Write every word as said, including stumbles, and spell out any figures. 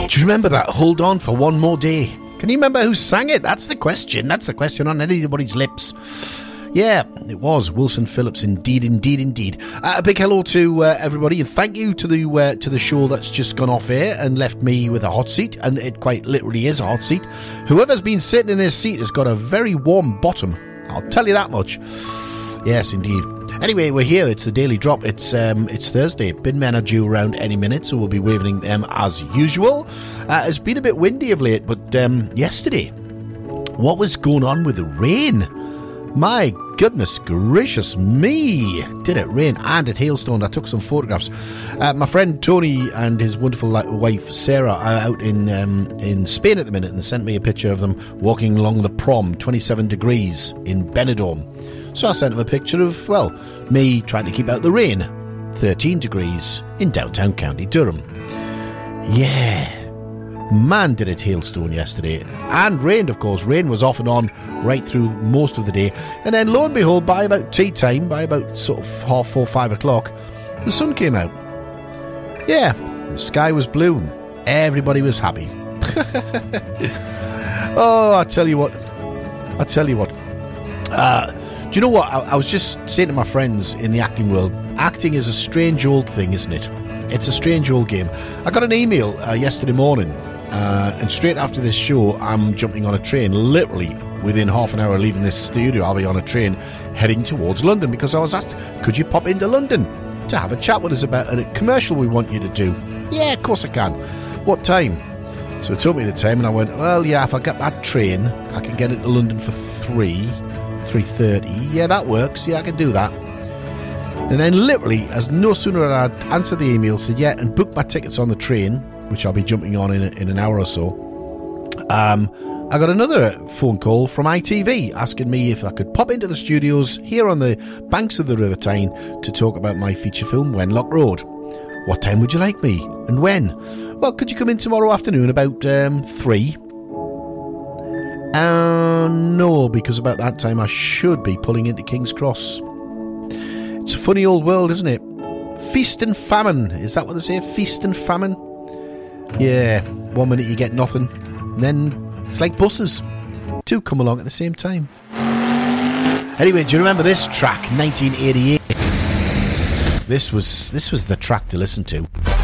Do you remember that? Hold on for one more day. Can you remember who sang it? That's the question. That's the question on anybody's lips. Yeah, it was Wilson Phillips. Indeed, indeed, indeed. Uh, a big hello to uh, everybody, and thank you to the uh, to the show that's just gone off air and left me with a hot seat, and it quite literally is a hot seat. Whoever's been sitting in this seat has got a very warm bottom. I'll tell you that much. Yes, indeed. Anyway, we're here. It's the Daily Drop. It's um, it's Thursday. Bin men are due around any minute, so we'll be waving them as usual. Uh, it's been a bit windy of late, but um, yesterday, what was going on with the rain? My goodness gracious me, did it rain and it hailstormed. I took some photographs. Uh, my friend Tony and his wonderful wife Sarah are out in um, in Spain at the minute, and they sent me a picture of them walking along the prom, twenty-seven degrees in Benidorm. So I sent them a picture of, well, me trying to keep out the rain, thirteen degrees in downtown County Durham. Yeah, man, did it hailstone yesterday. And rained, of course. Rain was off and on right through most of the day. And then, lo and behold, by about tea time, by about sort of half four, five o'clock, the sun came out. Yeah, the sky was blue. Everybody was happy. Oh, I tell you what. I tell you what. Uh, do you know what? I, I was just saying to my friends in the acting world, acting is a strange old thing, isn't it? It's a strange old game. I got an email uh, yesterday morning, uh, and straight after this show, I'm jumping on a train. Literally, within half an hour of leaving this studio, I'll be on a train heading towards London, because I was asked, could you pop into London to have a chat with us about a commercial we want you to do? Yeah, of course I can. What time? So it told me the time, and I went, well, yeah, if I get that train, I can get into London for three, three thirty. Yeah, that works. Yeah, I can do that. And then literally, as no sooner had I answered the email, said, yeah, and booked my tickets on the train, which I'll be jumping on in, in an hour or so, um, I got another phone call from I T V asking me if I could pop into the studios here on the banks of the River Tyne to talk about my feature film, Wenlock Road. What time would you like me? And when? Well, could you come in tomorrow afternoon about um, three? Uh, no, because about that time I should be pulling into King's Cross. It's a funny old world, isn't it? Feast and famine. Is that what they say? Feast and famine? Yeah. One minute you get nothing, and then it's like buses. Two come along at the same time. Anyway, do you remember this track, nineteen eighty-eight? This was this was the track to listen to.